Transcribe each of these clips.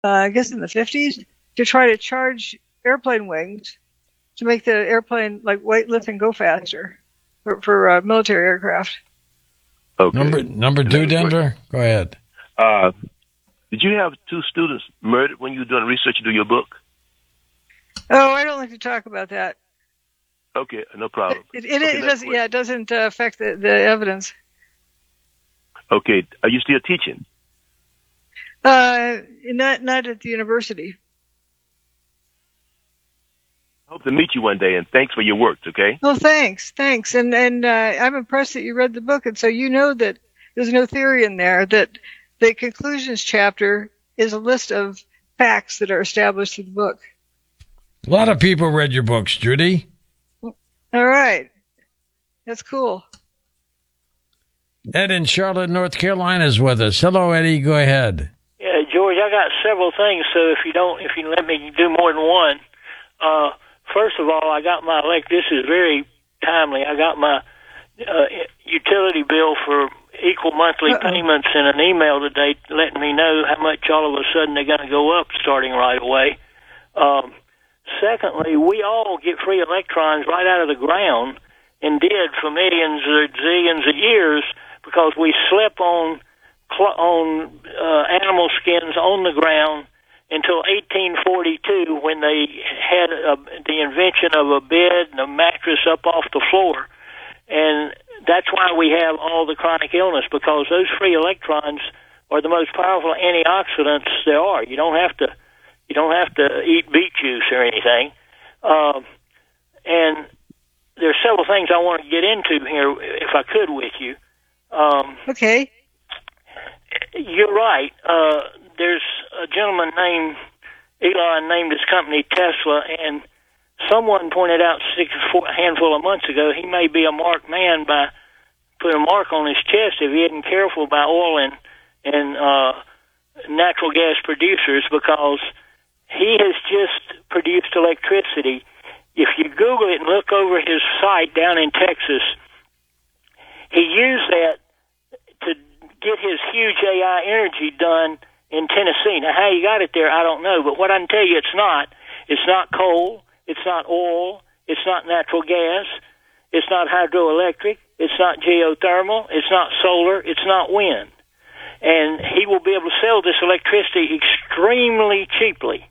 I guess in the 50s, to try to charge airplane wings to make the airplane like weightlifting and go faster for military aircraft. Okay. Number two, Denver. Go ahead. Did you have 2 students murdered when you were doing research to do your book? Oh, I don't like to talk about that. Okay, no problem. It doesn't. Yeah, it doesn't affect the evidence. Okay, are you still teaching? Not at the university. Hope to meet you one day, and thanks for your work. Okay. Oh, thanks, and I'm impressed that you read the book, and so you know that there's no theory in there. That the conclusions chapter is a list of facts that are established in the book. A lot of people read your books, Judy. All right. That's cool. Ed in Charlotte, North Carolina is with us. Hello, Eddie. Go ahead. Yeah, George, I got several things, so if you let me do more than one. First of all, I got this is very timely. I got my utility bill for equal monthly payments in an email today letting me know how much all of a sudden they're going to go up starting right away. Secondly, we all get free electrons right out of the ground and did for millions or zillions of years because we slept on animal skins on the ground until 1842 when they had the invention of a bed and a mattress up off the floor. And that's why we have all the chronic illness, because those free electrons are the most powerful antioxidants there are. You don't have to eat beet juice or anything. And there's several things I want to get into here, if I could, with you. Okay. You're right. There's a gentleman named Elon named his company Tesla, and someone pointed out a handful of months ago he may be a marked man by putting a mark on his chest if he isn't careful about oil and natural gas producers, because he has just produced electricity. If you Google it and look over his site down in Texas, he used that to get his huge AI energy done in Tennessee. Now, how he got it there, I don't know. But what I can tell you, it's not coal, it's not oil, it's not natural gas, it's not hydroelectric, it's not geothermal, it's not solar, it's not wind. And he will be able to sell this electricity extremely cheaply.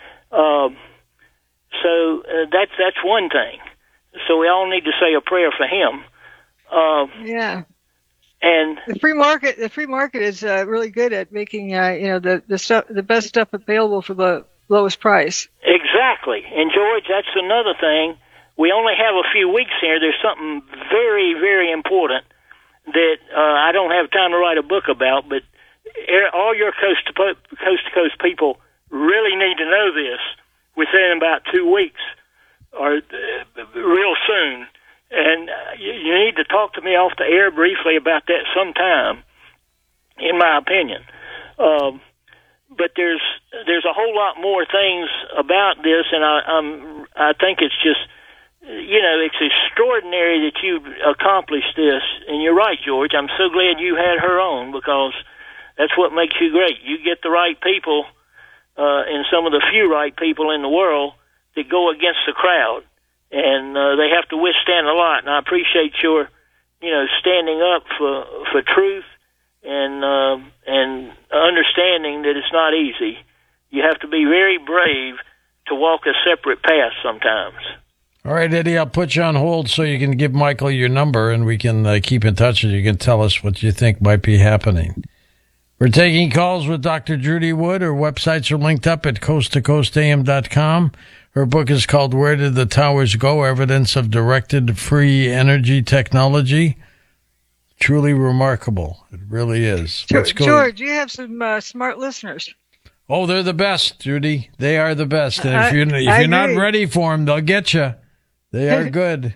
So that's one thing. So we all need to say a prayer for him. Yeah. And the free market is really good at making the best stuff available for the lowest price. Exactly. And George, that's another thing. We only have a few weeks here. There's something very, very important that I don't have time to write a book about, but all your coast to coast people really need to know this within about 2 weeks or real soon. And you need to talk to me off the air briefly about that sometime, in my opinion. But there's a whole lot more things about this, and I think it's just, it's extraordinary that you accomplished this. And you're right, George. I'm so glad you had her on, because that's what makes you great. You get the right people, and some of the few right people in the world that go against the crowd. And they have to withstand a lot. And I appreciate your, standing up for truth and understanding that it's not easy. You have to be very brave to walk a separate path sometimes. All right, Eddie, I'll put you on hold so you can give Michael your number and we can keep in touch and you can tell us what you think might be happening. We're taking calls with Dr. Judy Wood. Her websites are linked up at coasttocoastam.com. Her book is called Where Did the Towers Go? Evidence of Directed Free Energy Technology. Truly remarkable. It really is. Let's go. George, you have some smart listeners. Oh, they're the best, Judy. They are the best. And if you're not ready for them, they'll get you. They are good.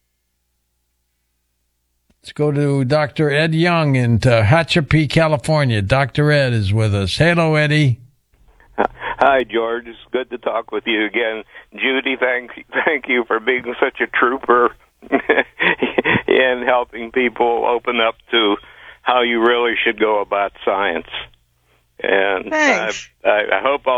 Let's go to Dr. Ed Young in Tehachapi, California. Dr. Ed is with us. Hello, Eddie. Hi, George. It's good to talk with you again. Judy, thank you for being such a trooper in helping people open up to how you really should go about science. And Thanks. I hope all